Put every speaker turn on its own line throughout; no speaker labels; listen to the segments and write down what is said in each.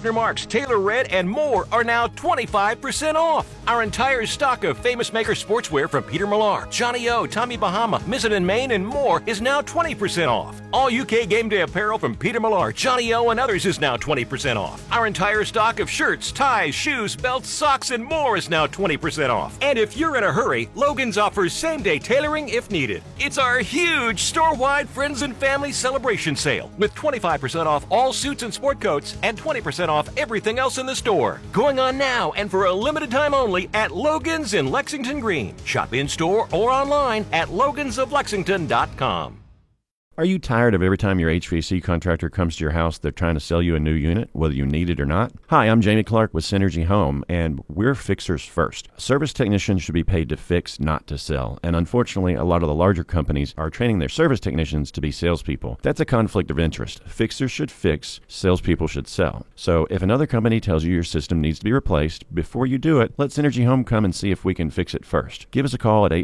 Schaffner Marks, Taylor Red, and more are now 25% off. Our entire stock of Famous Maker sportswear from Peter Millar, Johnny O, Tommy Bahama, Mizzen & Main, and more is now 20% off. All UK game day apparel from Peter Millar, Johnny O, and others is now 20% off. Our entire stock of shirts, ties, shoes, belts, socks, and more is now 20% off. And if you're in a hurry, Logan's offers same-day tailoring if needed. It's our huge store-wide Friends and Family celebration sale with 25% off all suits and sport coats and 20% off everything else in the store. Going on now and for a limited time only at Logan's in Lexington Green. Shop in-store or online at logansoflexington.com.
Are you tired of every time your HVAC contractor comes to your house, they're trying to sell you a new unit, whether you need it or not? Hi, I'm Jamie Clark with Synergy Home, and we're fixers first. Service technicians should be paid to fix, not to sell. And unfortunately, a lot of the larger companies are training their service technicians to be salespeople. That's a conflict of interest. Fixers should fix, salespeople should sell. So if another company tells you your system needs to be replaced, before you do it, let Synergy Home come and see if we can fix it first. Give us a call at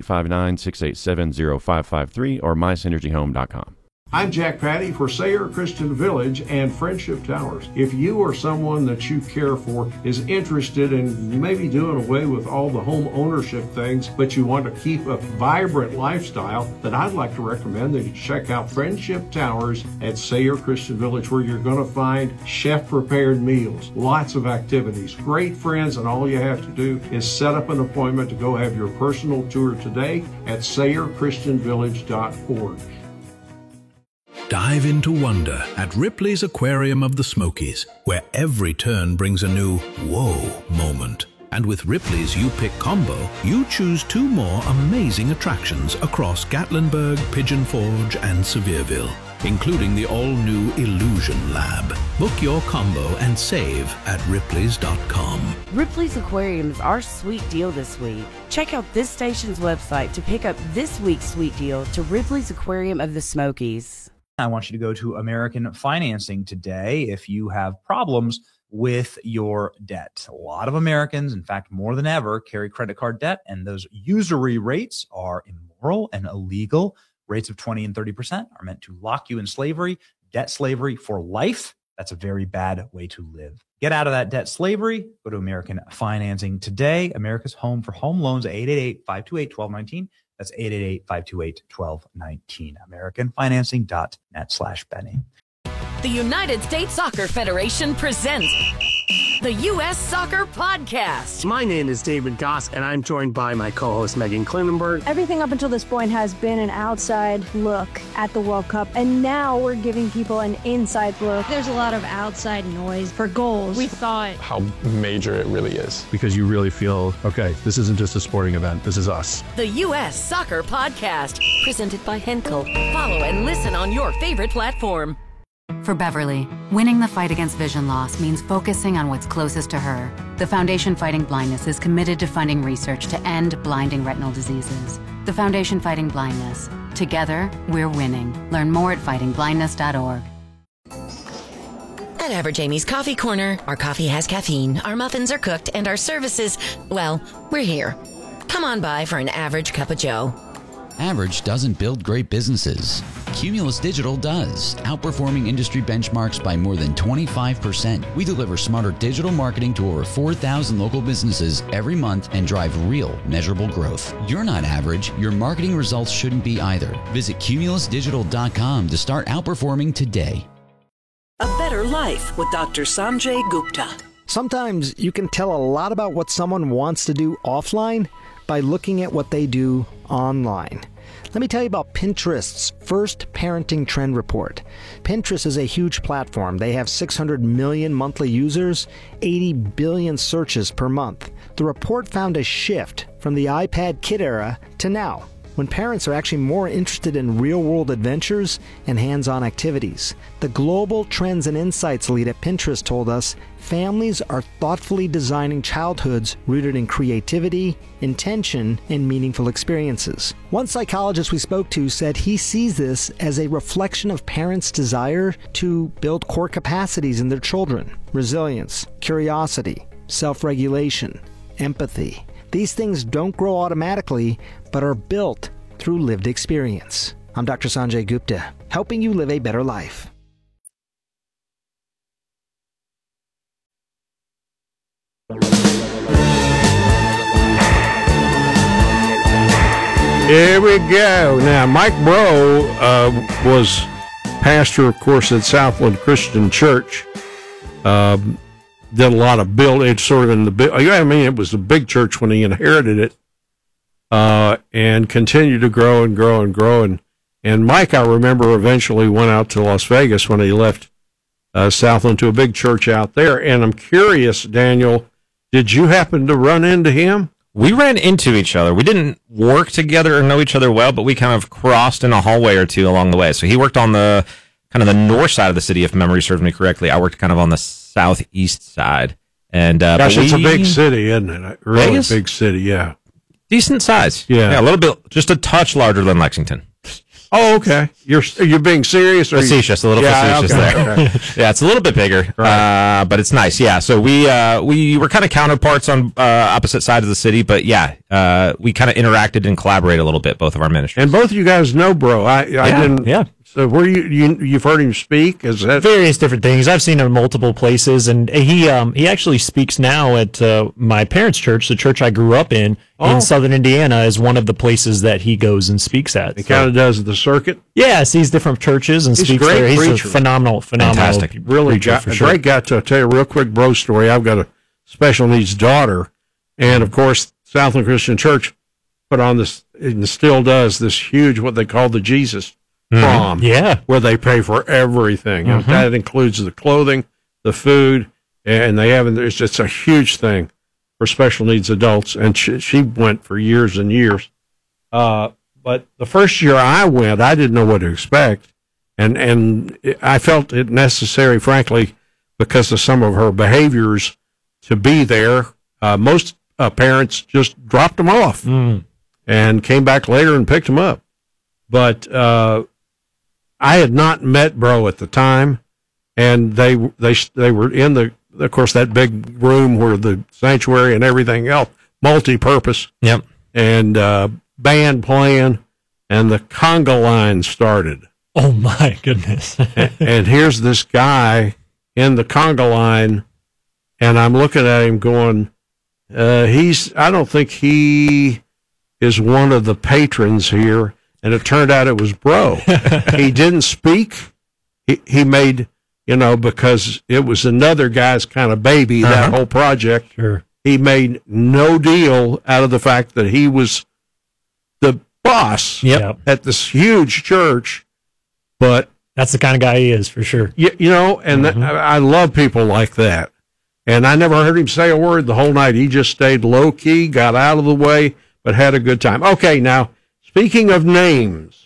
859-687-0553 or mysynergyhome.com.
I'm Jack Patty for Sayre Christian Village and Friendship Towers. If you or someone that you care for is interested in maybe doing away with all the home ownership things, but you want to keep a vibrant lifestyle, then I'd like to recommend that you check out Friendship Towers at Sayre Christian Village, where you're going to find chef-prepared meals, lots of activities, great friends, and all you have to do is set up an appointment to go have your personal tour today at SayreChristianVillage.org.
Dive into wonder at Ripley's Aquarium of the Smokies, where every turn brings a new whoa moment. And with Ripley's You Pick combo, you choose 2 more amazing attractions across Gatlinburg, Pigeon Forge, and Sevierville, including the all-new Illusion Lab. Book your combo and save at Ripley's.com.
Ripley's Aquarium is our sweet deal this week. Check out this station's website to pick up this week's sweet deal to Ripley's Aquarium of the Smokies.
I want you to go to American Financing today if you have problems with your debt. A lot of Americans, in fact, more than ever, carry credit card debt, and those usury rates are immoral and illegal. Rates of 20 and 30% are meant to lock you in slavery, debt slavery for life. That's a very bad way to live. Get out of that debt slavery. Go to American Financing today. America's home for home loans at 888-528-1219. That's 888-528-1219. AmericanFinancing.net/Benny.
The United States Soccer Federation presents the U.S. Soccer Podcast.
My name is David Goss, and I'm joined by my co-host Megan Klinenberg.
Everything up until this point has been an outside look at the World Cup, and now we're giving people an inside look.
There's a lot of outside noise for goals. We thought
how major it really is.
Because you really feel, okay, this isn't just a sporting event, this is us.
The U.S. Soccer Podcast, presented by Henkel. Follow and listen on your favorite platform.
For Beverly, winning the fight against vision loss means focusing on what's closest to her. The Foundation Fighting Blindness is committed to funding research to end blinding retinal diseases. The Foundation Fighting Blindness. Together, we're winning. Learn more at fightingblindness.org.
At Average Amy's Coffee Corner, our coffee has caffeine, our muffins are cooked, and our services, well, we're here. Come on by for an average cup of joe.
Average doesn't build great businesses. Cumulus Digital does, outperforming industry benchmarks by more than 25%. We deliver smarter digital marketing to over 4,000 local businesses every month and drive real, measurable growth. You're not average. Your marketing results shouldn't be either. Visit cumulusdigital.com to start outperforming today.
A Better Life with Dr. Sanjay Gupta.
Sometimes you can tell a lot about what someone wants to do offline by looking at what they do online. Let me tell you about Pinterest's first parenting trend report. Pinterest is a huge platform. They have 600 million monthly users, 80 billion searches per month. The report found a shift from the iPad kid era to now, when parents are actually more interested in real-world adventures and hands-on activities. The Global Trends and Insights lead at Pinterest told us families are thoughtfully designing childhoods rooted in creativity, intention, and meaningful experiences. One psychologist we spoke to said he sees this as a reflection of parents' desire to build core capacities in their children: resilience, curiosity, self-regulation, empathy. These things don't grow automatically, but are built through lived experience. I'm Dr. Sanjay Gupta, helping you live a better life.
Here we go. Now, Mike Breaux was pastor, of course, at Southland Christian Church. Did a lot of building. It's sort of in the big. I mean, it was a big church when he inherited it, and continued to grow and grow and grow. And Mike, I remember, eventually went out to Las Vegas when he left Southland to a big church out there. And I'm curious, Daniel, did you happen to run into him?
We ran into each other. We didn't work together or know each other well, but we kind of crossed in a hallway or two along the way. So he worked on the kind of the north side of the city, if memory serves me correctly. I worked kind of on the southeast side. And
gosh, it's a big city, isn't it? Really
Vegas?
Big city, yeah.
Decent size.
Yeah.
A little bit, just a touch larger than Lexington.
Oh, okay. You're being serious? Or
Facetious, a little facetious there. Okay. Yeah, it's a little bit bigger, right. But it's nice. Yeah, so we were kind of counterparts on opposite sides of the city, but yeah, we kind of interacted and collaborated a little bit, both of our ministries.
And both of you guys know Breaux. I didn't.
Yeah.
So were you've heard him speak? Is that
various different things? I've seen him in multiple places, and he actually speaks now at my parents' church, the church I grew up in Southern Indiana, is one of the places that he goes and speaks at.
He kind of does the circuit.
Yeah, sees different churches and speaks there. He's a phenomenal,
fantastic,
really
preacher, for
great guy. To tell you a real quick Breaux story, I've got a special needs daughter, and of course, Southland Christian Church put on this, and still does, this huge what they call the Jesus prom, where they pay for everything. And that includes the clothing, the food, and they have. It's a huge thing for special needs adults, and she went for years and years. But the first year I went, I didn't know what to expect, and I felt it necessary, frankly, because of some of her behaviors, to be there. Most parents just dropped them off and came back later and picked them up, but I had not met Breaux at the time, and they were in of course, that big room where the sanctuary and everything else, multi-purpose.
Yep.
And band playing, and the conga line started.
Oh my goodness!
And here's this guy in the conga line, and I'm looking at him going, I don't think he is one of the patrons here. And it turned out it was Breaux. He didn't speak. He made, because it was another guy's kind of baby, that whole project.
Sure.
He made no deal out of the fact that he was the boss at this huge church. But
that's the kind of guy he is, for sure.
And I love people like that. And I never heard him say a word the whole night. He just stayed low key, got out of the way, but had a good time. Okay, now, speaking of names,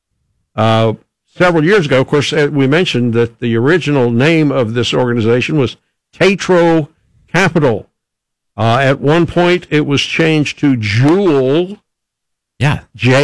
several years ago, of course, we mentioned that the original name of this organization was Tetro Capital. At one point, it was changed to Joule.
Yeah.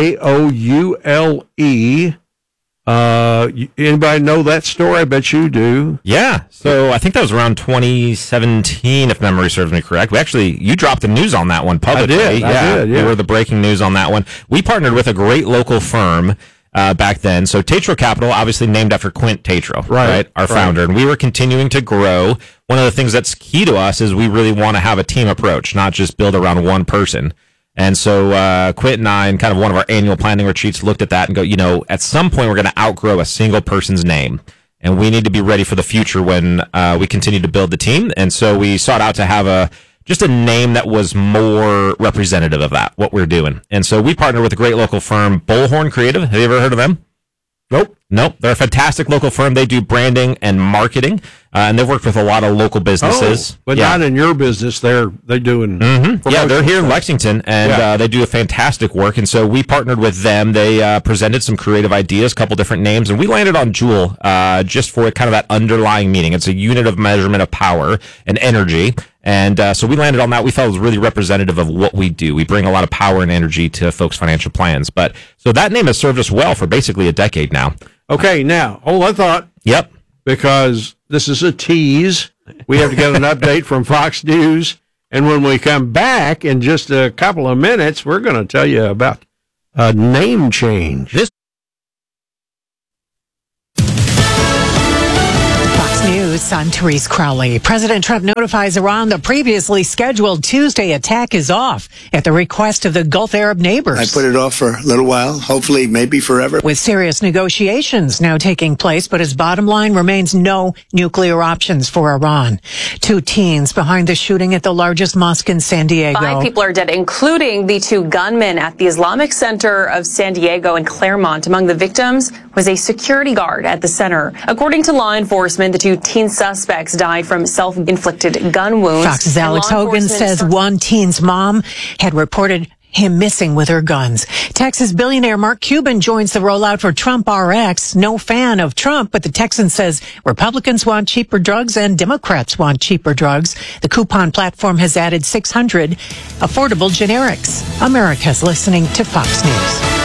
Joule. Anybody know that story? I bet you do.
Yeah. So I think that was around 2017, if memory serves me correct. You dropped the news on that one publicly.
I did.
You were the breaking news on that one. We partnered with a great local firm back then. So Tetro Capital, obviously named after Quint Tetro, right? Our founder. And we were continuing to grow. One of the things that's key to us is we really want to have a team approach, not just build around one person. And so Quint and I, in kind of one of our annual planning retreats, looked at that and go, at some point we're going to outgrow a single person's name. And we need to be ready for the future when we continue to build the team. And so we sought out to have just a name that was more representative of that, what we're doing. And so we partnered with a great local firm, Bullhorn Creative. Have you ever heard of them? Nope. They're a fantastic local firm. They do branding and marketing, and they've worked with a lot of local businesses.
But not in your business. They're doing.
Yeah, they're here in Lexington, and they do a fantastic work. And so we partnered with them. They presented some creative ideas, a couple different names, and we landed on Joule just for kind of that underlying meaning. It's a unit of measurement of power and energy. And so we landed on that. We felt it was really representative of what we do. We bring a lot of power and energy to folks' financial plans. But so that name has served us well for basically a decade now.
Okay, now, hold that thought.
Yep.
Because this is a tease. We have to get an update from Fox News. And when we come back in just a couple of minutes, we're going to tell you about a name change.
Fox News.
News, I'm Therese Crowley. President Trump notifies Iran the previously scheduled Tuesday attack is off at the request of the Gulf Arab neighbors.
I put it off for a little while, hopefully maybe forever.
With serious negotiations now taking place, but his bottom line remains no nuclear options for Iran. 2 teens behind the shooting at the largest mosque in San Diego.
5 people are dead, including the 2 gunmen at the Islamic Center of San Diego and Claremont. Among the victims was a security guard at the center. According to law enforcement, the 2 teen suspects died from self-inflicted gun wounds.
Fox's Alex Hogan says one teen's mom had reported him missing with her guns. Texas billionaire Mark Cuban joins the rollout for Trump RX. No fan of Trump, but the Texan says Republicans want cheaper drugs and Democrats want cheaper drugs. The coupon platform has added 600 affordable generics. America's listening to Fox News.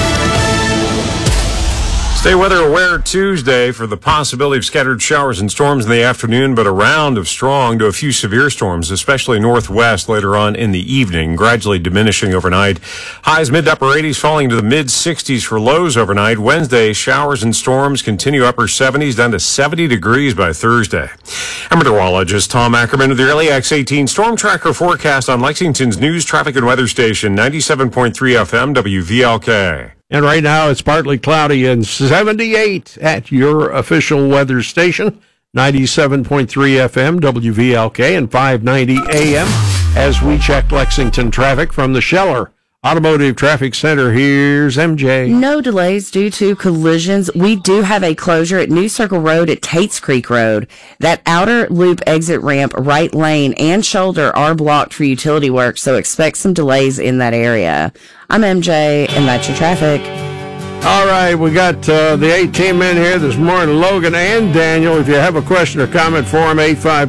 Stay weather aware Tuesday for the possibility of scattered showers and storms in the afternoon, but a round of strong to a few severe storms, especially northwest later on in the evening, gradually diminishing overnight. Highs mid to upper 80s falling to the mid 60s for lows overnight. Wednesday, showers and storms continue upper 70s down to 70 degrees by Thursday. I'm meteorologist Tom Ackerman with the Early X18 Storm Tracker forecast on Lexington's news, traffic, and weather station, 97.3 FM WVLK.
And right now it's partly cloudy and 78 at your official weather station, 97.3 FM, WVLK, and 590 AM. As we check Lexington traffic from the Scheller Automotive Traffic Center, here's MJ.
No delays due to collisions. We do have a closure at New Circle Road at Tates Creek Road. That outer loop exit ramp, right lane, and shoulder are blocked for utility work, so expect some delays in that area. I'm MJ, and that's your traffic.
All right, we got the 18 men here this morning, Logan and Daniel. If you have a question or comment for them,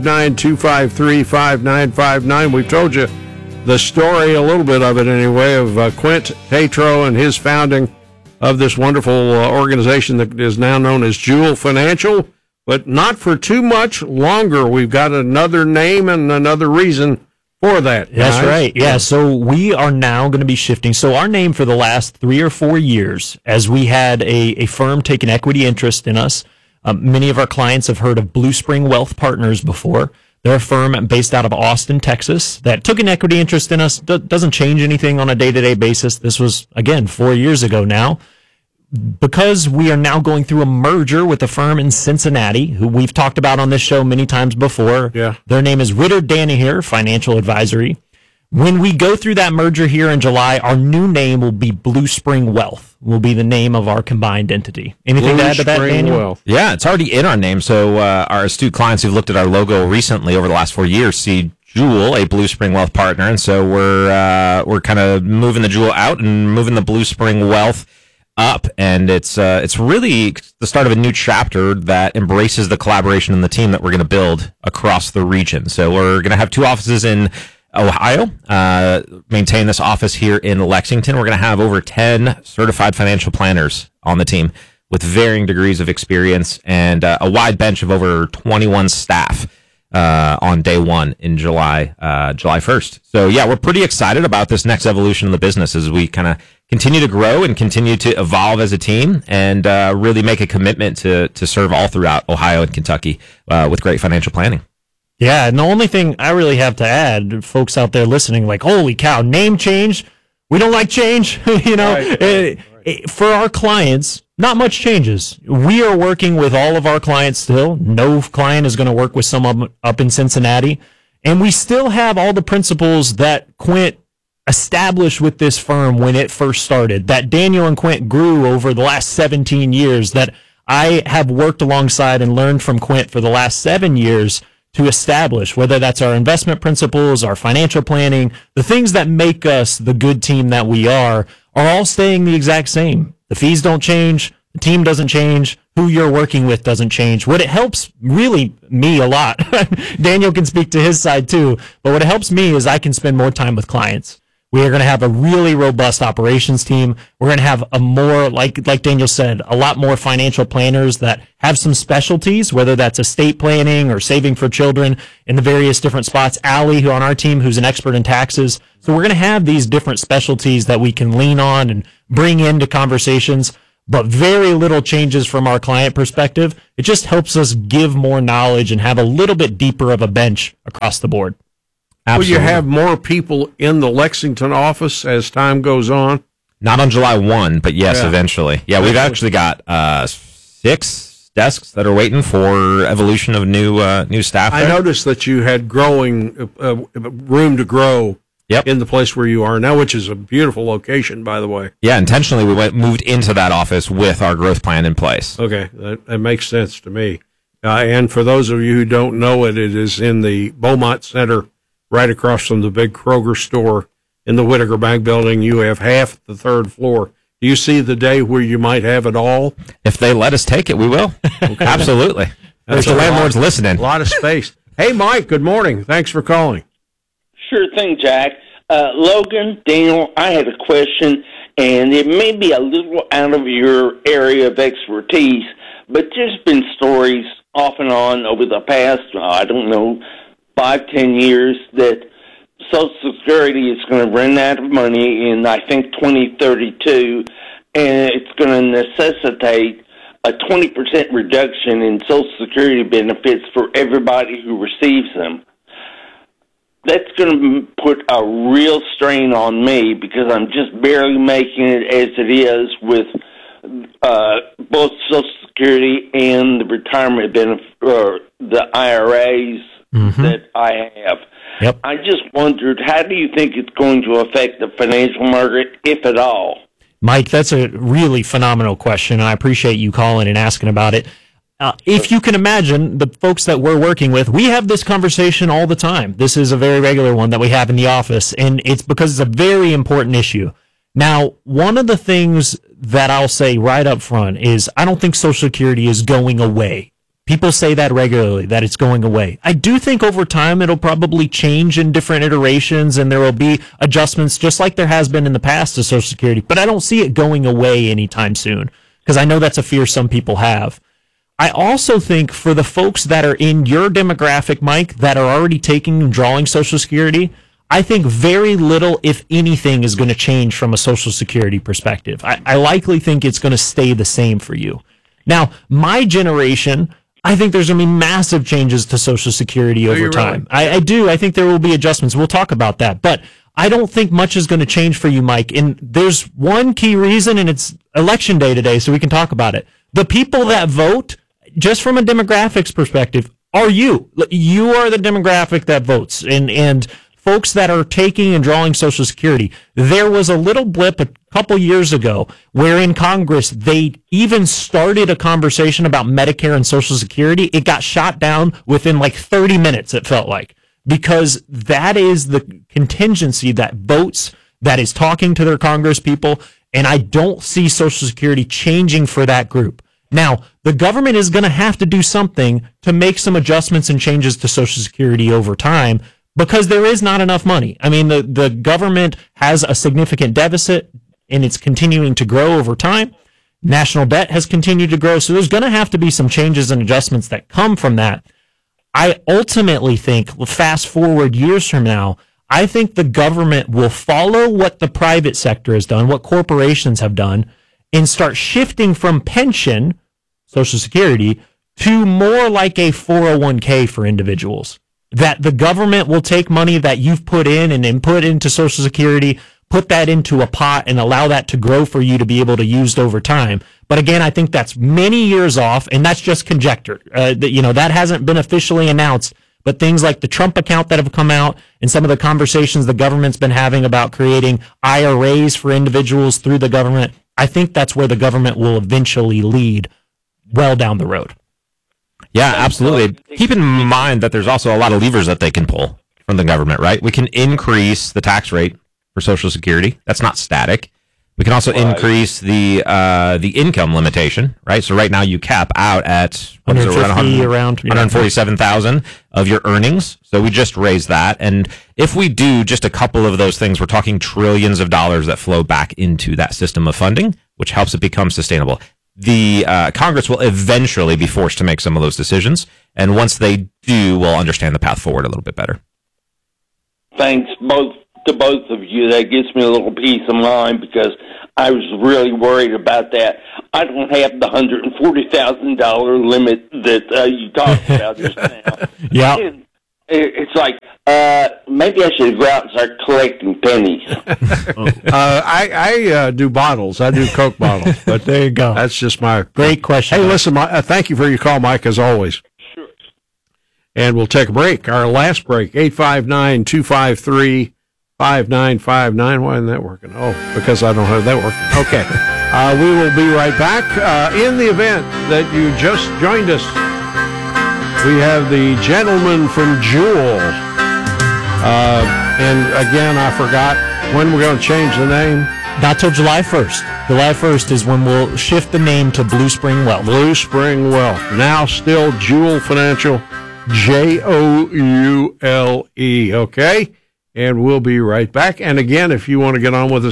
859-253-5959. We've told you the story, a little bit of it anyway, of Quint Tatro and his founding of this wonderful organization that is now known as Jewel Financial, but not for too much longer. We've got another name and another reason for that.
That's right. Yeah. So we are now going to be shifting. So our name for the last 3 or 4 years, as we had a firm take an equity interest in us. Many of our clients have heard of Blue Spring Wealth Partners before. They're a firm based out of Austin, Texas, that took an equity interest in us. Doesn't change anything on a day-to-day basis. This was, again, 4 years ago now. Because we are now going through a merger with a firm in Cincinnati, who we've talked about on this show many times before.
Yeah.
Their name is Ritter Danaher Financial Advisory. When we go through that merger here in July, our new name will be Blue Spring Wealth, will be the name of our combined entity. Anything to add to that, Daniel?
Wealth.
Yeah, it's already in our name. So our astute clients who've looked at our logo recently over the last 4 years see Jewel, a Blue Spring Wealth partner. And so we're kind of moving the Jewel out and moving the Blue Spring Wealth up, and it's really the start of a new chapter that embraces the collaboration and the team that we're going to build across the region. So we're going to have 2 offices in Ohio, maintain this office here in Lexington. We're going to have over 10 certified financial planners on the team with varying degrees of experience and a wide bench of over 21 staff on day 1 in July 1st. So yeah, we're pretty excited about this next evolution of the business as we kind of continue to grow and continue to evolve as a team and really make a commitment to serve all throughout Ohio and Kentucky with great financial planning.
Yeah, and the only thing I really have to add, folks out there listening, like, holy cow, name change. We don't like change. You know, right. For our clients, not much changes. We are working with all of our clients still. No client is going to work with someone up in Cincinnati. And we still have all the principles that Quint established with this firm when it first started, that Daniel and Quint grew over the last 17 years, that I have worked alongside and learned from Quint for the last 7 years to establish, whether that's our investment principles, our financial planning, the things that make us the good team that we are all staying the exact same. The fees don't change. The team doesn't change. Who you're working with doesn't change. What it helps really me a lot, Daniel can speak to his side too, but what it helps me is I can spend more time with clients. We are going to have a really robust operations team. We're going to have a more, like Daniel said, a lot more financial planners that have some specialties, whether that's estate planning or saving for children in the various different spots. Allie, who on our team, who's an expert in taxes. So we're going to have these different specialties that we can lean on and bring into conversations. but very little changes from our client perspective. It just helps us give more knowledge and have a little bit deeper of a bench across the board.
Absolutely. Will you have more people in the Lexington office as time goes on?
Not on July 1, but yes, eventually. Yeah, we've actually got 6 desks that are waiting for evolution of new staff there.
I noticed that you had growing room to grow in the place where you are now, which is a beautiful location, by the way.
Yeah, intentionally we moved into that office with our growth plan in place.
Okay, that makes sense to me. And for those of you who don't know it, it is in the Beaumont Center, right across from the big Kroger store in the Whitaker Bank building. You have half the third floor. Do you see the day where you might have it all?
If they let us take it, we will. Okay. Absolutely. If the landlord's listening.
A lot of space. Hey, Mike, good morning. Thanks for calling.
Sure thing, Jack. Logan, Daniel, I had a question, and it may be a little out of your area of expertise, but there's been stories off and on over the past, 5-10 years that Social Security is going to run out of money in, I think, 2032, and it's going to necessitate a 20% reduction in Social Security benefits for everybody who receives them. That's going to put a real strain on me because I'm just barely making it as it is with both Social Security and the retirement benefit, or the IRAs that I have.
Yep.
I just wondered, how do you think it's going to affect the financial market, if at all?
Mike, that's a really phenomenal question. I appreciate you calling and asking about it. If you can imagine, the folks that we're working with, we have this conversation all the time. This is a very regular one that we have in the office, and it's because it's a very important issue. Now, one of the things that I'll say right up front is I don't think Social Security is going away. People say that regularly, that it's going away. I do think over time it'll probably change in different iterations, and there will be adjustments just like there has been in the past to Social Security, but I don't see it going away anytime soon because I know that's a fear some people have. I also think for the folks that are in your demographic, Mike, that are already taking and drawing Social Security, I think very little, if anything, is going to change from a Social Security perspective. I likely think it's going to stay the same for you. Now, my generation, I think there's going to be massive changes to Social Security over time. Really? I do. I think there will be adjustments. We'll talk about that. But I don't think much is going to change for you, Mike. And there's one key reason, and it's election day today, so we can talk about it. The people that vote, just from a demographics perspective, are you. You are the demographic that votes. And folks that are taking and drawing Social Security, there was a little blip a couple years ago where in Congress they even started a conversation about Medicare and Social Security. It got shot down within like 30 minutes, it felt like, because that is the contingency that votes, that is talking to their Congress people, and I don't see Social Security changing for that group. Now, the government is going to have to do something to make some adjustments and changes to Social Security over time because there is not enough money. I mean, the government has a significant deficit, and it's continuing to grow over time. National debt has continued to grow, so there's going to have to be some changes and adjustments that come from that. I ultimately think, fast forward years from now, I think the government will follow what the private sector has done, what corporations have done, and start shifting from pension, Social Security, to more like a 401k for individuals. That the government will take money that you've put in and input into Social Security, put that into a pot and allow that to grow for you to be able to use over time. But again, I think that's many years off, and that's just conjecture. That hasn't been officially announced, but things like the Trump account that have come out and some of the conversations the government's been having about creating IRAs for individuals through the government, I think that's where the government will eventually lead well down the road.
Yeah, absolutely. Keep in mind that there's also a lot of levers that they can pull from the government, right? We can increase the tax rate for Social Security. That's not static. We can also increase the income limitation, right? So right now you cap out at
around
147,000 of your earnings. So we just raised that, and if we do just a couple of those things, we're talking trillions of dollars that flow back into that system of funding, which helps it become sustainable. The Congress will eventually be forced to make some of those decisions, and once they do, we'll understand the path forward a little bit better.
Thanks to both of you. That gives me a little peace of mind because I was really worried about that. I don't have the $140,000 limit that you talked about just now.
Yeah.
And it's like, maybe I should go out and start collecting pennies.
I do bottles. I do Coke bottles. But
there you go.
That's just my...
Great question.
Hey, listen, thank you for your call, Mike, as always.
Sure.
And we'll take a break. Our last break, 859-253-5959. Why isn't that working? Oh, because I don't have that working. Okay. We will be right back. In the event that you just joined us, we have the gentleman from Jewel. And again, I forgot when we're going to change the name.
Not till July 1st. July 1st is when we'll shift the name to Blue Spring Wealth.
Blue Spring Wealth. Now still Jewel Financial, Joule, okay? And we'll be right back. And again, if you want to get on with us,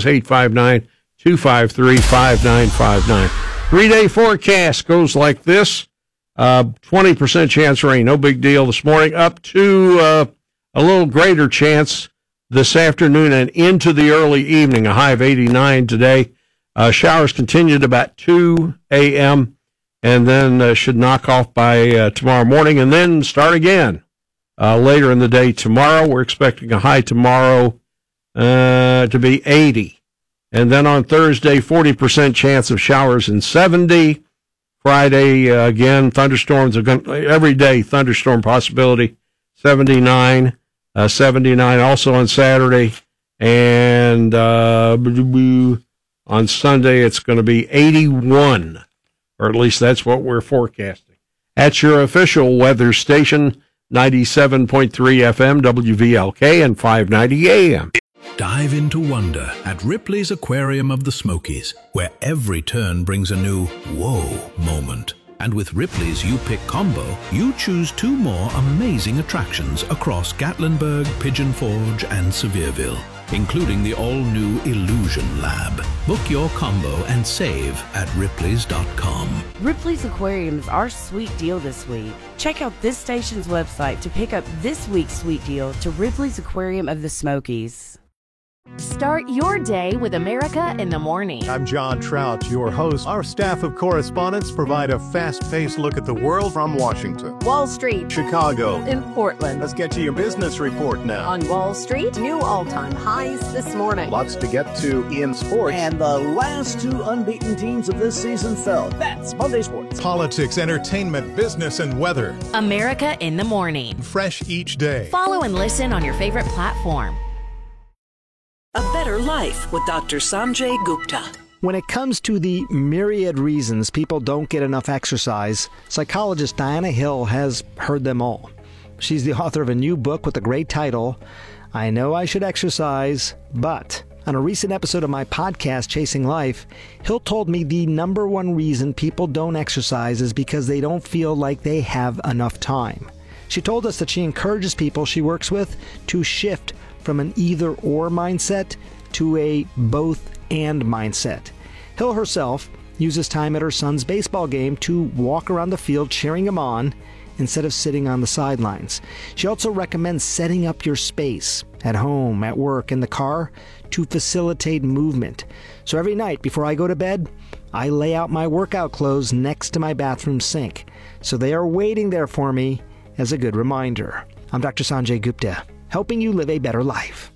859-253-5959. 3-day forecast goes like this. 20% chance of rain, no big deal this morning, up to a little greater chance this afternoon and into the early evening, a high of 89 today. Showers continued about 2 a.m. and then should knock off by tomorrow morning and then start again later in the day tomorrow. We're expecting a high tomorrow to be 80. And then on Thursday, 40% chance of showers and 70. Friday, again, thunderstorms are going every day, thunderstorm possibility, 79, 79 also on Saturday, and on Sunday it's going to be 81, or at least that's what we're forecasting. At your official weather station, 97.3 FM, WVLK, and 590 AM.
Dive into wonder at Ripley's Aquarium of the Smokies, where every turn brings a new whoa moment. And with Ripley's You-Pick combo, you choose 2 more amazing attractions across Gatlinburg, Pigeon Forge, and Sevierville, including the all-new Illusion Lab. Book your combo and save at Ripley's.com.
Ripley's Aquarium is our sweet deal this week. Check out this station's website to pick up this week's sweet deal to Ripley's Aquarium of the Smokies.
Start your day with America in the Morning.
I'm John Trout, your host. Our staff of correspondents provide a fast-paced look at the world from Washington,
Wall Street,
Chicago,
in Portland.
Let's get to your business report now.
On Wall Street, new all-time highs this morning.
Lots to get to in sports.
And the last 2 unbeaten teams of this season fell. That's Monday Sports.
Politics, entertainment, business, and weather.
America in the Morning.
Fresh each day.
Follow and listen on your favorite platform.
A Better Life with Dr. Sanjay Gupta.
When it comes to the myriad reasons people don't get enough exercise, psychologist Diana Hill has heard them all. She's the author of a new book with the great title, I Know I Should Exercise, But... On a recent episode of my podcast, Chasing Life, Hill told me the number one reason people don't exercise is because they don't feel like they have enough time. She told us that she encourages people she works with to shift from an either-or mindset to a both-and mindset. Hill herself uses time at her son's baseball game to walk around the field cheering him on instead of sitting on the sidelines. She also recommends setting up your space at home, at work, in the car to facilitate movement. So every night before I go to bed, I lay out my workout clothes next to my bathroom sink. So they are waiting there for me as a good reminder. I'm Dr. Sanjay Gupta, helping you live a better life.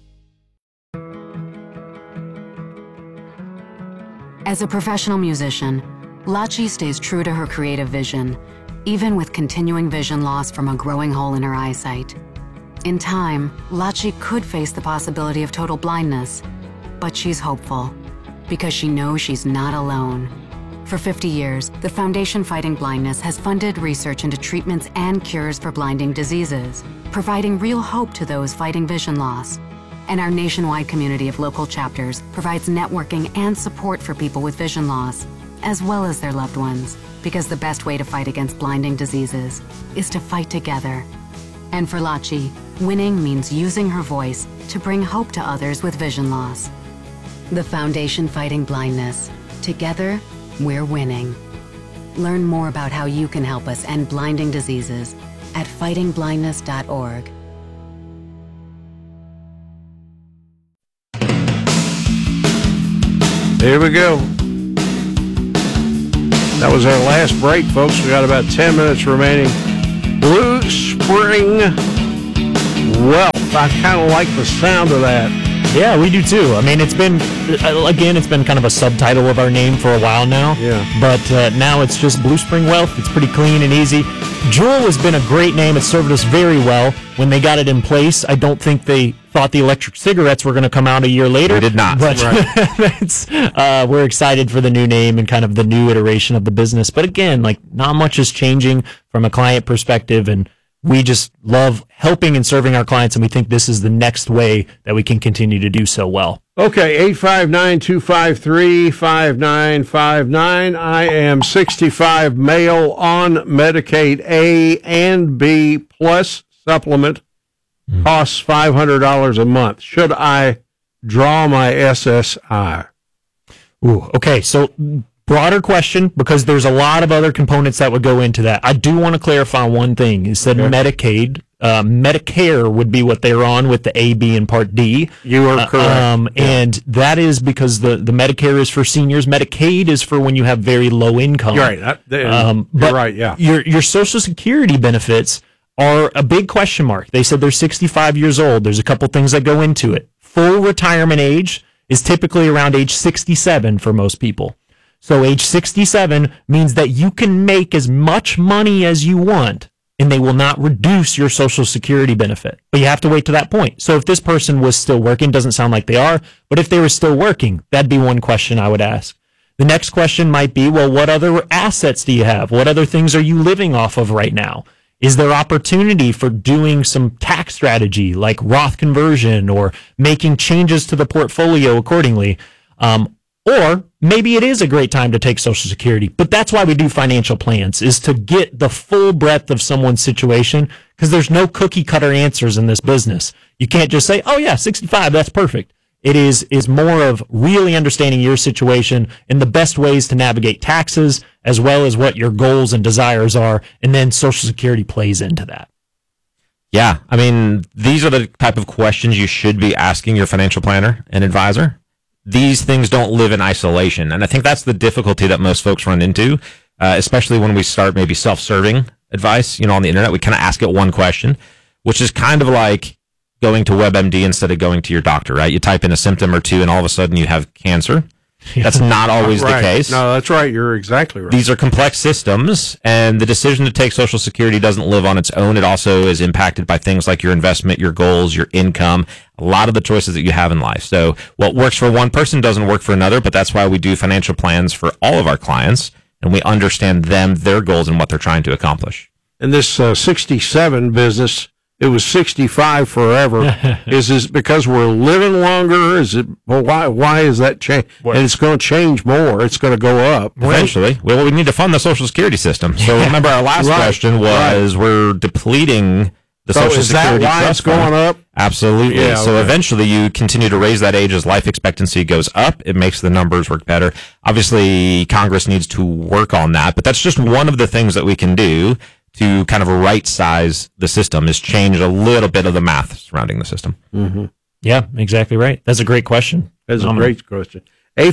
As a professional musician, Lachi stays true to her creative vision, even with continuing vision loss from a growing hole in her eyesight. In time, Lachi could face the possibility of total blindness, but she's hopeful because she knows she's not alone. For 50 years, the Foundation Fighting Blindness has funded research into treatments and cures for blinding diseases, providing real hope to those fighting vision loss. And our nationwide community of local chapters provides networking and support for people with vision loss, as well as their loved ones, because the best way to fight against blinding diseases is to fight together. And for Lachi, winning means using her voice to bring hope to others with vision loss. The Foundation Fighting Blindness. Together, we're winning. Learn more about how you can help us end blinding diseases at fightingblindness.org.
Here we go. That was our last break, folks. We got about 10 minutes remaining. Blue Spring Wealth. I kind of like the sound of that.
Yeah, we do too. I mean, it's been kind of a subtitle of our name for a while now.
Yeah.
But now it's just Blue Spring Wealth. It's pretty clean and easy. Juul has been a great name. It served us very well when they got it in place. I don't think they thought the electric cigarettes were going to come out a year later.
We did not.
But we're excited for the new name and kind of the new iteration of the business. But again, like, not much is changing from a client perspective, and we just love helping and serving our clients, and we think this is the next way that we can continue to do so well.
Okay, 859-253-5959. I am 65, male, on Medicaid A and B plus supplement. Costs $500 a month. Should I draw my SSI?
Ooh, okay, so broader question, because there's a lot of other components that would go into that. I do want to clarify one thing. You said Medicaid. Medicare would be what they're on with the A, B, and Part D.
You are correct.
And that is because the Medicare is for seniors. Medicaid is for when you have very low income.
You're right. You're right, yeah.
Your Social Security benefits are a big question mark. They said they're 65 years old. There's a couple things that go into it. Full retirement age is typically around age 67 for most people. So age 67 means that you can make as much money as you want, and they will not reduce your Social Security benefit. But you have to wait to that point. So if this person was still working, doesn't sound like they are, but if they were still working, that'd be one question I would ask. The next question might be, well, what other assets do you have? What other things are you living off of right now? Is there opportunity for doing some tax strategy like Roth conversion or making changes to the portfolio accordingly? Or maybe it is a great time to take Social Security, but that's why we do financial plans, is to get the full breadth of someone's situation, because there's no cookie cutter answers in this business. You can't just say, oh yeah, 65, that's perfect. It is more of really understanding your situation and the best ways to navigate taxes, as well as what your goals and desires are, and then Social Security plays into that.
Yeah, I mean, these are the type of questions you should be asking your financial planner and advisor. These things don't live in isolation, and I think that's the difficulty that most folks run into, especially when we start maybe self-serving advice, on the internet. We kind of ask it one question, which is kind of like going to WebMD instead of going to your doctor, right? You type in a symptom or two, and all of a sudden you have cancer. That's not always the case.
No, that's right. You're exactly right.
These are complex systems, and the decision to take Social Security doesn't live on its own. It also is impacted by things like your investment, your goals, your income, a lot of the choices that you have in life. So what works for one person doesn't work for another, but that's why we do financial plans for all of our clients, and we understand them, their goals, and what they're trying to accomplish.
And this 67 business, it was 65 forever. Is this because we're living longer? Is it? Well, why is that change? And it's going to change more. It's going to go up
eventually. Well, we need to fund the Social Security system. So remember, our last question was we're depleting the Social Security.
Is that why it's going up?
Absolutely. Yeah, so eventually, you continue to raise that age as life expectancy goes up. It makes the numbers work better. Obviously, Congress needs to work on that, but that's just one of the things that we can do to kind of right size the system, is change a little bit of the math surrounding the system.
Mm-hmm.
Yeah, exactly right. That's a great question.
That's a great question.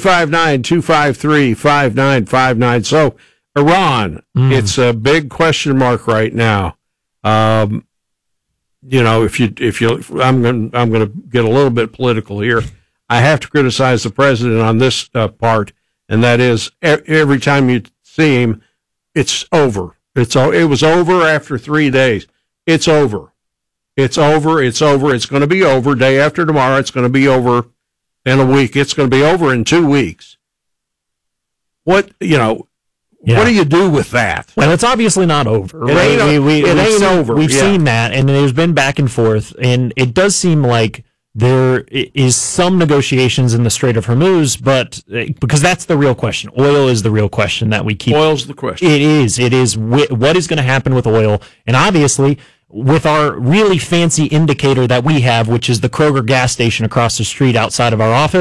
859-253-5959. So Iran, it's a big question mark right now. I'm going to get a little bit political here. I have to criticize the president on this part, and that is every time you see him, it's over. It was over after 3 days. It's over. It's over. It's over. It's going to be over day after tomorrow. It's going to be over in a week. It's going to be over in 2 weeks. What do you do with that?
Well, it's obviously not over.
It ain't over.
We've seen that, and there's been back and forth, and it does seem like there is some negotiations in the Strait of Hormuz, but because that's the real question. Oil is the real question that we keep.
Oil's the question.
It is. It is. What is going to happen with oil? And obviously, with our really fancy indicator that we have, which is the Kroger gas station across the street outside of our office,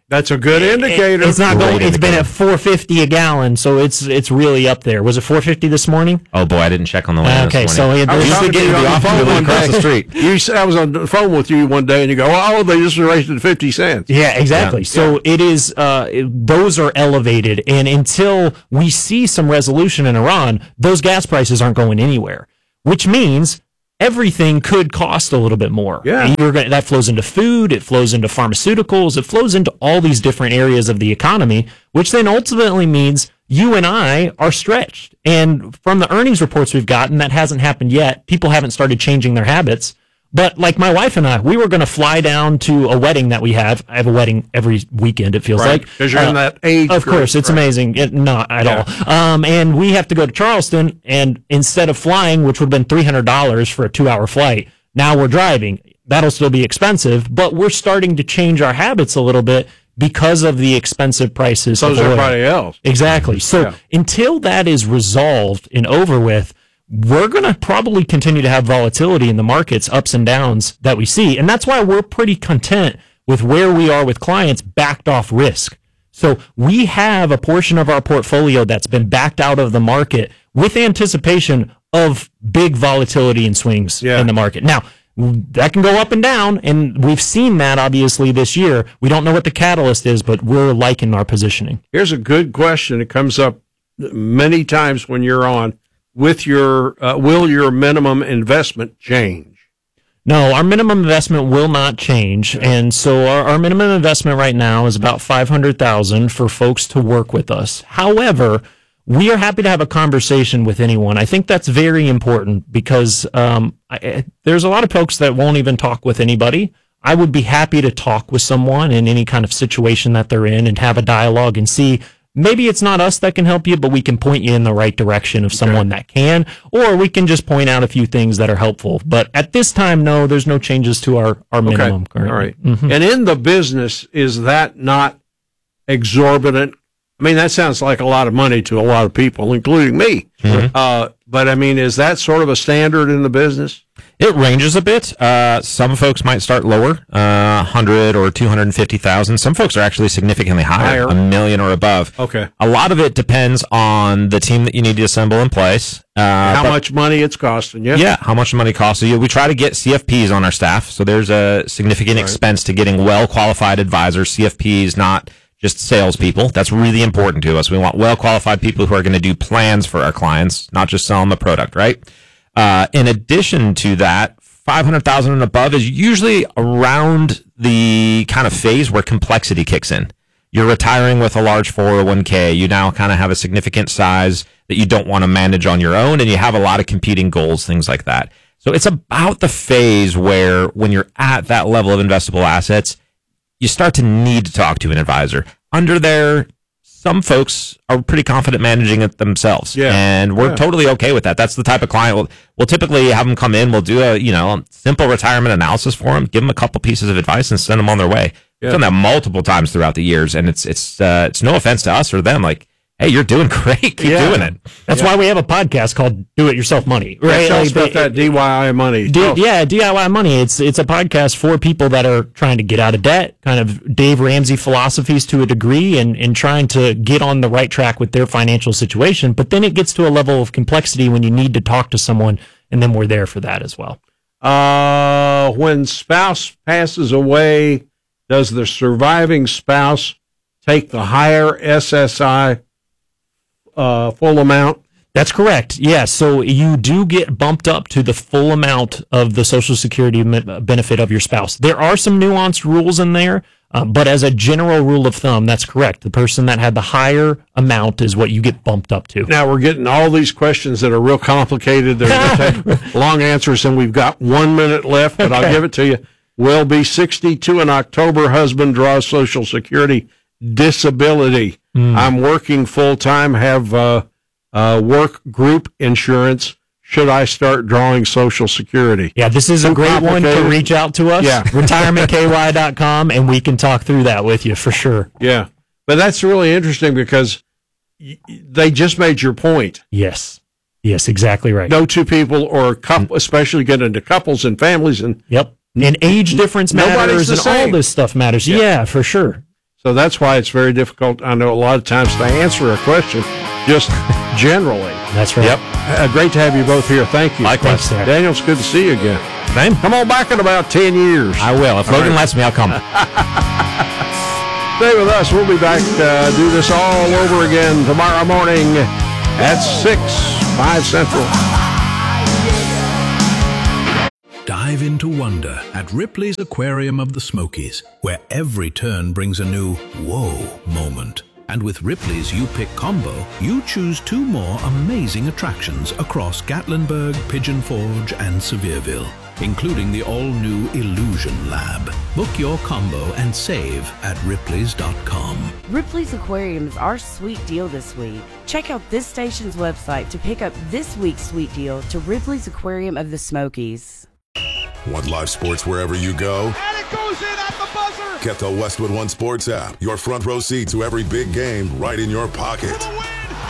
That's a good indicator.
It's not going. It's been at $4.50 a gallon, so it's really up there. Was it $4.50 this morning?
Oh boy, I didn't check on the way.
Okay, so
I was talking to you on the phone one day.
Across the street.
I was on the phone with you one day, and you go, "Oh, they just raised it 50 cents."
Yeah, exactly. Yeah. So it is. Those are elevated, and until we see some resolution in Iran, those gas prices aren't going anywhere. Which means everything could cost a little bit more.
Yeah.
That flows into food, it flows into pharmaceuticals, it flows into all these different areas of the economy, which then ultimately means you and I are stretched. And from the earnings reports we've gotten, that hasn't happened yet. People haven't started changing their habits. But like my wife and I, we were going to fly down to a wedding that we have. I have a wedding every weekend, it feels like.
Because you're in that age
Of
group,
course, it's amazing. Not at all. And we have to go to Charleston, and instead of flying, which would have been $300 for a 2-hour flight, now we're driving. That'll still be expensive, but we're starting to change our habits a little bit because of the expensive prices.
So is everybody else.
Exactly. So until that is resolved and over with, we're going to probably continue to have volatility in the markets, ups and downs that we see. And that's why we're pretty content with where we are with clients backed off risk. So we have a portion of our portfolio that's been backed out of the market with anticipation of big volatility and swings in the market. Now, that can go up and down, and we've seen that obviously this year. We don't know what the catalyst is, but we're liking our positioning.
Here's a good question. It comes up many times when you're on. With your, will your minimum investment change?
No, our minimum investment will not change. And so our minimum investment right now is about $500,000 for folks to work with us. However, we are happy to have a conversation with anyone. I think that's very important because there's a lot of folks that won't even talk with anybody. I would be happy to talk with someone in any kind of situation that they're in and have a dialogue and see. Maybe it's not us that can help you, but we can point you in the right direction of someone that can, or we can just point out a few things that are helpful. But at this time, no, there's no changes to our minimum currently.
All right. Mm-hmm. And in the business, is that not exorbitant? I mean, that sounds like a lot of money to a lot of people, including me. Mm-hmm. But I mean, is that sort of a standard in the business?
It ranges a bit. Some folks might start lower, 100 or 250,000. Some folks are actually significantly higher, $1 million or above.
Okay.
A lot of it depends on the team that you need to assemble in place.
How much money it's costing you.
Yeah, how much money costs you. We try to get CFPs on our staff, so there's a significant expense to getting well-qualified advisors, CFPs, not just salespeople. That's really important to us. We want well-qualified people who are going to do plans for our clients, not just sell them a product, right? In addition to that, 500,000 and above is usually around the kind of phase where complexity kicks in. You're retiring with a large 401k. You now kind of have a significant size that you don't want to manage on your own, and you have a lot of competing goals, things like that. So it's about the phase where when you're at that level of investable assets, you start to need to talk to an advisor. Under there, some folks are pretty confident managing it themselves, and we're totally okay with that. That's the type of client we'll typically have them come in. We'll do a simple retirement analysis for them, give them a couple pieces of advice, and send them on their way. We've done that multiple times throughout the years, and it's no offense to us or them. Like, hey, you're doing great. Keep doing it.
That's why we have a podcast called Do It Yourself Money.
Right? Tell us about that DIY money.
DIY money. It's a podcast for people that are trying to get out of debt, kind of Dave Ramsey philosophies to a degree, and trying to get on the right track with their financial situation. But then it gets to a level of complexity when you need to talk to someone, and then we're there for that as well.
When spouse passes away, does the surviving spouse take the higher SSI full amount?
That's correct. Yeah. So you do get bumped up to the full amount of the Social Security benefit of your spouse. There are some nuanced rules in there, but as a general rule of thumb, that's correct. The person that had the higher amount is what you get bumped up to.
Now we're getting all these questions that are real complicated. They're going to take long answers, and we've got 1 minute left, but I'll give it to you. Will be 62 in October. Husband draws Social Security disability. I'm working full-time, have work group insurance. Should I start drawing Social Security?
Yeah, this is a great one to reach out to us.
Yeah.
retirementky.com, and we can talk through that with you for sure.
Yeah, but that's really interesting because they just made your point.
Yes, exactly right.
No two people or a couple, especially get into couples and families. And
and age difference matters, and all this stuff matters. Yeah, for sure.
So that's why it's very difficult, I know, a lot of times to answer a question just generally.
That's right.
Yep. Great to have you both here. Thank you.
Likewise.
Thanks, Daniel, it's good to see you again.
Same.
Come on back in about 10 years.
I will. If Logan lets me, I'll come.
Stay with us. We'll be back to do this all over again tomorrow morning at 6, 5 Central.
Dive into wonder at Ripley's Aquarium of the Smokies, where every turn brings a new whoa moment. And with Ripley's You Pick combo, you choose 2 more amazing attractions across Gatlinburg, Pigeon Forge, and Sevierville, including the all-new Illusion Lab. Book your combo and save at Ripley's.com.
Ripley's Aquarium is our sweet deal this week. Check out this station's website to pick up this week's sweet deal to Ripley's Aquarium of the Smokies.
Want live sports wherever you go?
And it goes in at the buzzer!
Get the Westwood One Sports app. Your front row seat to every big game right in your pocket.
For the win!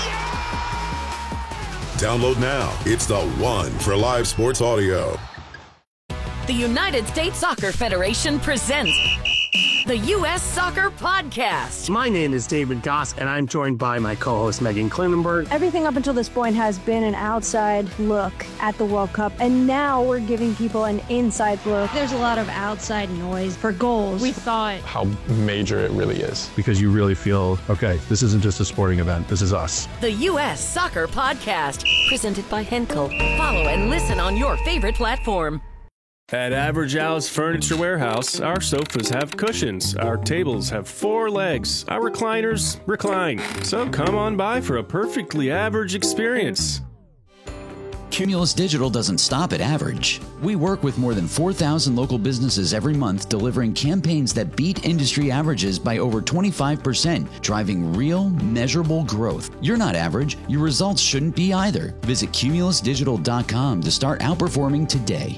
Yeah!
Download now. It's the one for live sports audio.
The United States Soccer Federation presents the U.S. Soccer Podcast.
My name is David Goss, and I'm joined by my co-host Megan Klinenberg.
Everything up until this point has been an outside look at the World Cup, and now we're giving people an inside look.
There's a lot of outside noise for goals.
We thought how major it really is.
Because you really feel, okay, this isn't just a sporting event, this is us.
The U.S. Soccer Podcast, presented by Henkel. Follow and listen on your favorite platform.
At Average Al's Furniture Warehouse, our sofas have cushions, our tables have 4 legs, our recliners recline. So come on by for a perfectly average experience.
Cumulus Digital doesn't stop at average. We work with more than 4,000 local businesses every month, delivering campaigns that beat industry averages by over 25%, driving real, measurable growth. You're not average. Your results shouldn't be either. Visit cumulusdigital.com to start outperforming today.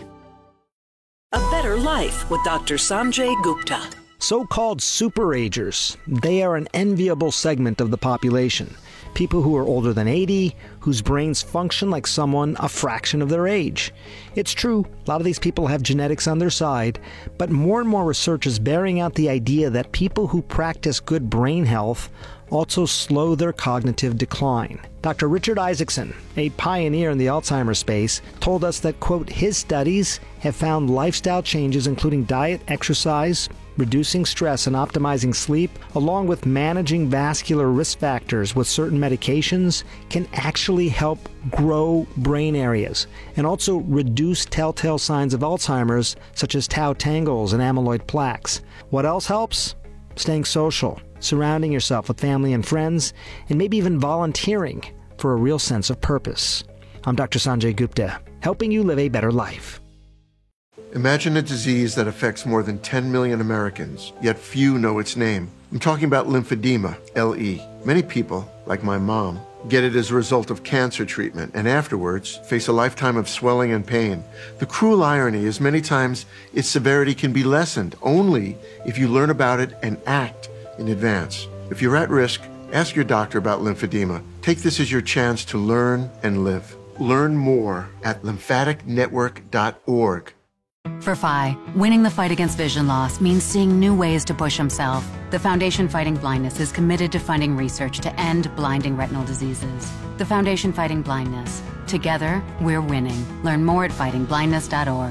A Better Life with Dr. Sanjay Gupta.
So-called superagers. They are an enviable segment of the population. People who are older than 80, whose brains function like someone a fraction of their age. It's true, a lot of these people have genetics on their side, but more and more research is bearing out the idea that people who practice good brain health also slow their cognitive decline. Dr. Richard Isaacson, a pioneer in the Alzheimer's space, told us that, quote, his studies have found lifestyle changes including diet, exercise, reducing stress and optimizing sleep, along with managing vascular risk factors with certain medications, can actually help grow brain areas and also reduce telltale signs of Alzheimer's such as tau tangles and amyloid plaques. What else helps? Staying social, surrounding yourself with family and friends, and maybe even volunteering for a real sense of purpose. I'm Dr. Sanjay Gupta, helping you live a better life.
Imagine a disease that affects more than 10 million Americans, yet few know its name. I'm talking about lymphedema, LE. Many people, like my mom, get it as a result of cancer treatment and afterwards face a lifetime of swelling and pain. The cruel irony is many times its severity can be lessened only if you learn about it and act in advance. If you're at risk, ask your doctor about lymphedema. Take this as your chance to learn and live. Learn more at lymphaticnetwork.org.
For Phi, winning the fight against vision loss means seeing new ways to push himself. The Foundation Fighting Blindness is committed to funding research to end blinding retinal diseases. The Foundation Fighting Blindness. Together, we're winning. Learn more at fightingblindness.org.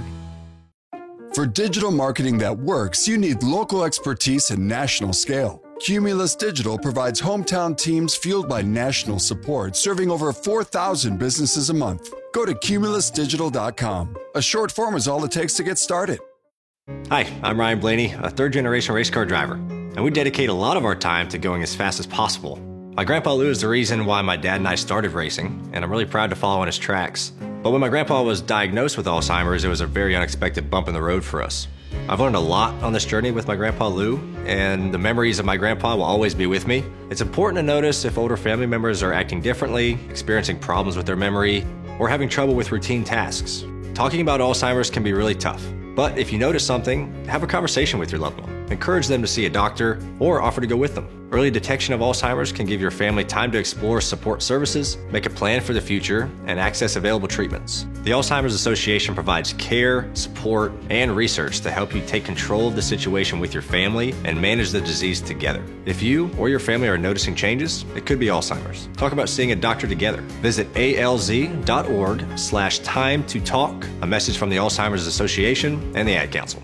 For digital marketing that works, you need local expertise and national scale. Cumulus Digital provides hometown teams fueled by national support, serving over 4,000 businesses a month. Go to cumulusdigital.com. A short form is all it takes to get started.
Hi, I'm Ryan Blaney, a third-generation race car driver, and we dedicate a lot of our time to going as fast as possible. My grandpa Lou is the reason why my dad and I started racing, and I'm really proud to follow in his tracks. But when my grandpa was diagnosed with Alzheimer's, it was a very unexpected bump in the road for us. I've learned a lot on this journey with my grandpa Lou, and the memories of my grandpa will always be with me. It's important to notice if older family members are acting differently, experiencing problems with their memory, or having trouble with routine tasks. Talking about Alzheimer's can be really tough, but if you notice something, have a conversation with your loved one. encourage them to see a doctor, or offer to go with them. Early detection of Alzheimer's can give your family time to explore support services, make a plan for the future, and access available treatments. The Alzheimer's Association provides care, support, and research to help you take control of the situation with your family and manage the disease together. If you or your family are noticing changes, it could be Alzheimer's. Talk about seeing a doctor together. Visit alz.org/time to talk. A message from the Alzheimer's Association and the Ad Council.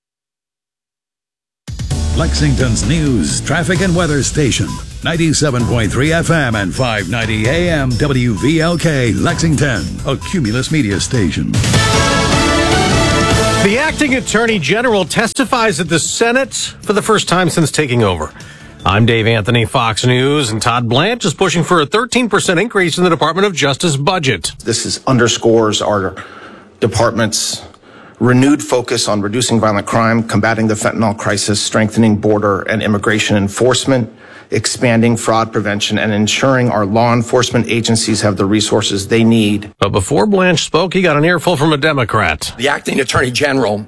Lexington's news, traffic, and weather station. 97.3 FM and 590 AM WVLK, Lexington, a Cumulus media station.
The acting attorney general testifies at the Senate for the first time since taking over. I'm Dave Anthony, Fox News, and Todd Blanche is pushing for a 13% increase in the Department of Justice budget.
This underscores our department's renewed focus on reducing violent crime, combating the fentanyl crisis, strengthening border and immigration enforcement, expanding fraud prevention, and ensuring our law enforcement agencies have the resources they need.
But before Blanche spoke, he got an earful from a Democrat.
The acting attorney general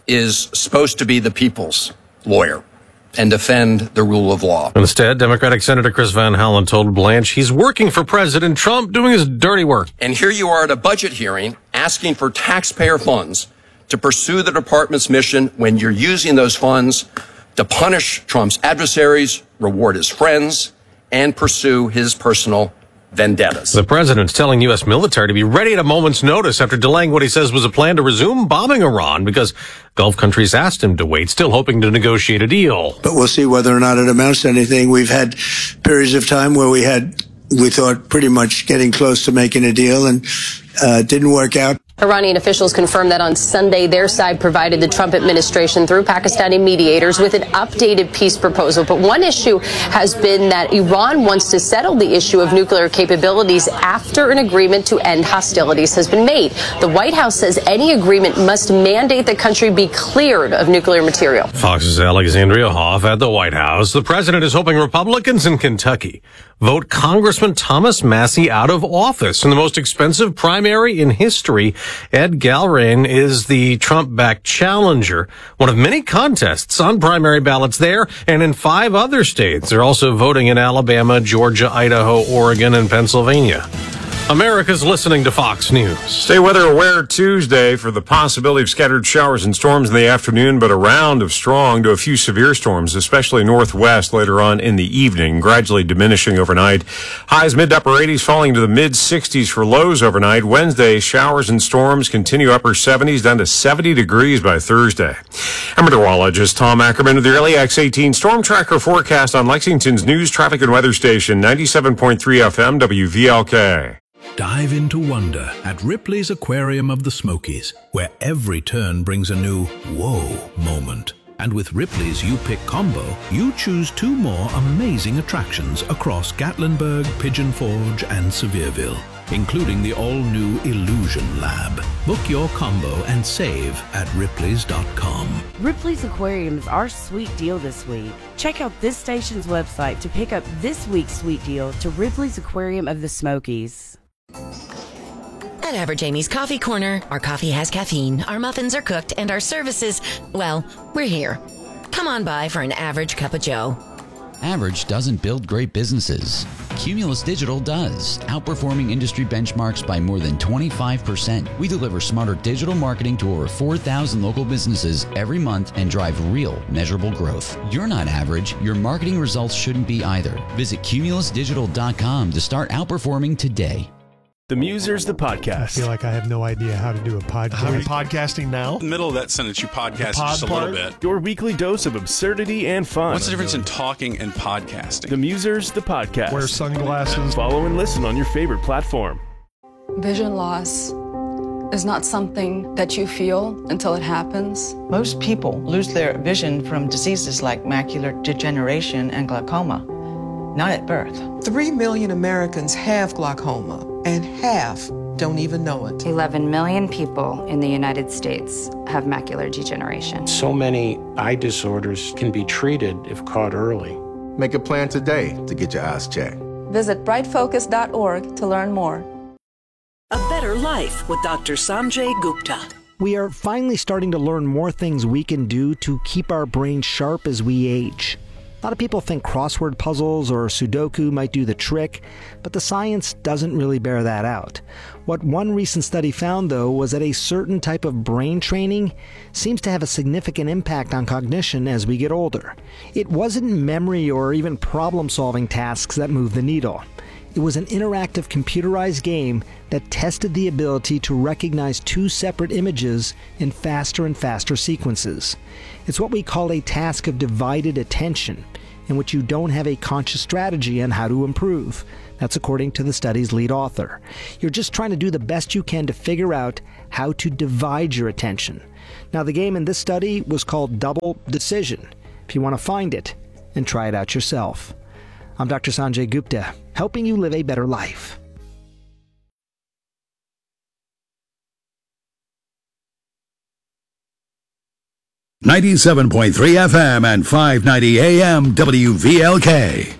is supposed to be the people's lawyer and defend the rule of law.
Instead, Democratic Senator Chris Van Hollen told Blanche he's working for President Trump, doing his dirty work.
And here you are at a budget hearing asking for taxpayer funds to pursue the department's mission when you're using those funds to punish Trump's adversaries, reward his friends, and pursue his personal vendettas.
The president's telling U.S. military to be ready at a moment's notice after delaying what he says was a plan to resume bombing Iran because Gulf countries asked him to wait, still hoping to negotiate a deal.
But we'll see whether or not it amounts to anything. We've had periods of time where we thought pretty much getting close to making a deal, and didn't work out.
Iranian officials confirmed that on Sunday their side provided the Trump administration through Pakistani mediators with an updated peace proposal. But one issue has been that Iran wants to settle the issue of nuclear capabilities after an agreement to end hostilities has been made. The White House says any agreement must mandate the country be cleared of nuclear material.
Fox's Alexandria Hoff at the White House. The president is hoping Republicans in Kentucky vote Congressman Thomas Massie out of office in the most expensive primary in history. Ed Galbraith is the Trump-backed challenger, one of many contests on primary ballots there and in 5 other states. They're also voting in Alabama, Georgia, Idaho, Oregon, and Pennsylvania. America's listening to Fox News.
Stay weather aware Tuesday for the possibility of scattered showers and storms in the afternoon, but a round of strong to a few severe storms, especially northwest later on in the evening, gradually diminishing overnight. Highs mid to upper 80s falling to the mid 60s for lows overnight. Wednesday, showers and storms continue upper 70s down to 70 degrees by Thursday. I'm meteorologist Tom Ackerman with the Early X18 Storm Tracker forecast on Lexington's news, traffic, and weather station, 97.3 FM WVLK.
Dive into wonder at Ripley's Aquarium of the Smokies, where every turn brings a new whoa moment. And with Ripley's You Pick combo, you choose 2 more amazing attractions across Gatlinburg, Pigeon Forge, and Sevierville, including the all-new Illusion Lab. Book your combo and save at Ripley's.com.
Ripley's Aquarium is our sweet deal this week. Check out this station's website to pick up this week's sweet deal to Ripley's Aquarium of the Smokies.
At Average Amy's Coffee Corner, our coffee has caffeine, our muffins are cooked, and our services, well, we're here. Come on by for an average cup of joe.
Average doesn't build great businesses. Cumulus Digital does, outperforming industry benchmarks by more than 25%. We deliver smarter digital marketing to over 4,000 local businesses every month and drive real, measurable growth. You're not average. Your marketing results shouldn't be either. Visit cumulusdigital.com to start outperforming today.
The Musers, the podcast.
I feel like I have no idea how to do a podcast.
Are we podcasting now?
In the middle of that sentence, you podcast just a little bit.
Your weekly dose of absurdity and fun.
What's the difference in talking and podcasting?
The Musers, the podcast.
Wear sunglasses.
Follow and listen on your favorite platform.
Vision loss is not something that you feel until it happens.
Most people lose their vision from diseases like macular degeneration and glaucoma, not at birth.
3 million Americans have glaucoma, and half don't even know it.
11 million people in the United States have macular degeneration.
So many eye disorders can be treated if caught early.
Make a plan today to get your eyes checked.
Visit brightfocus.org to learn more.
A Better Life with Dr. Sanjay Gupta.
We are finally starting to learn more things we can do to keep our brains sharp as we age. A lot of people think crossword puzzles or Sudoku might do the trick, but the science doesn't really bear that out. What one recent study found, though, was that a certain type of brain training seems to have a significant impact on cognition as we get older. It wasn't memory or even problem-solving tasks that moved the needle. It was an interactive computerized game that tested the ability to recognize two separate images in faster and faster sequences. It's what we call a task of divided attention, in which you don't have a conscious strategy on how to improve. That's according to the study's lead author. You're just trying to do the best you can to figure out how to divide your attention. Now, the game in this study was called Double Decision. If you want to find it and try it out yourself. I'm Dr. Sanjay Gupta, helping you live a better life.
.97.3 FM and 590 AM WVLK.